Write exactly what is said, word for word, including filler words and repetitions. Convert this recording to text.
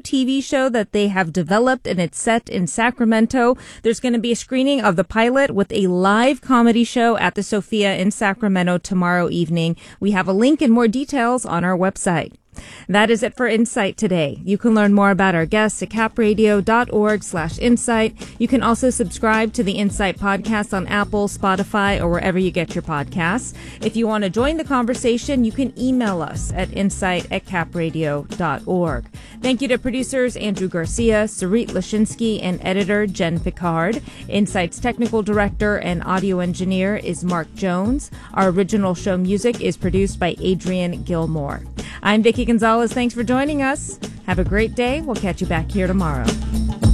T V show that they have developed, and it's set in Sacramento. There's going to be a screening of the pilot with a live comedy show at the Sophia in Sacramento tomorrow evening. We have a link and more details on our website. That is it for Insight today. You can learn more about our guests at capradio.org slash insight. You can also subscribe to the Insight podcast on Apple, Spotify, or wherever you get your podcasts. If you want to join the conversation, you can email us at insight at capradio dot org. Thank you to producers Andrew Garcia, Sarit Lashinsky, and editor Jen Picard. Insight's technical director and audio engineer is Mark Jones. Our original show music is produced by Adrian Gilmore. I'm Vicki Gonzalez. Thanks for joining us. Have a great day. We'll catch you back here tomorrow.